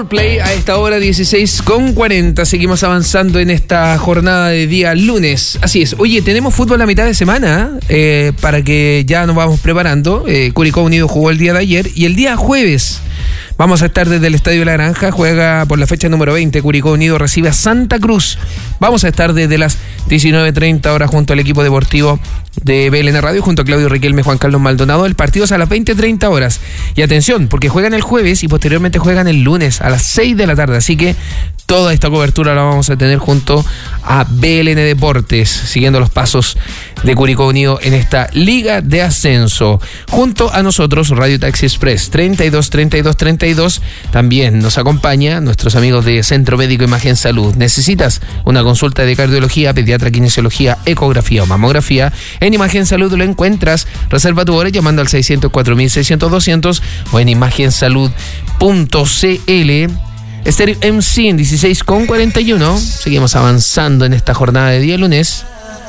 Coldplay a esta hora 16:40. Seguimos avanzando en esta jornada de día lunes. Así es. Oye, tenemos fútbol a mitad de semana para que ya nos vamos preparando. Curicó Unido jugó el día de ayer y el día jueves vamos a estar desde el Estadio La Granja. Juega por la fecha número 20. Curicó Unido recibe a Santa Cruz. Vamos a estar desde las 19:30 horas junto al equipo deportivo de BLN Radio, junto a Claudio Riquelme, Juan Carlos Maldonado. El partido es a las 20:30 horas. Y atención, porque juegan el jueves y posteriormente juegan el lunes a las 6 de la tarde. Así que toda esta cobertura la vamos a tener junto a BLN Deportes, siguiendo los pasos de Curicó Unido en esta Liga de Ascenso. Junto a nosotros, Radio Taxi Express 32 32 32. También nos acompaña nuestros amigos de Centro Médico Imagen Salud. ¿Necesitas una consulta de cardiología, pediatra, kinesiología, ecografía o mamografía? En Imagen Salud lo encuentras. Reserva tu hora llamando al 604-600-200 o en imagensalud.cl. Stereo MC en 16:41. Seguimos avanzando en esta jornada de día lunes.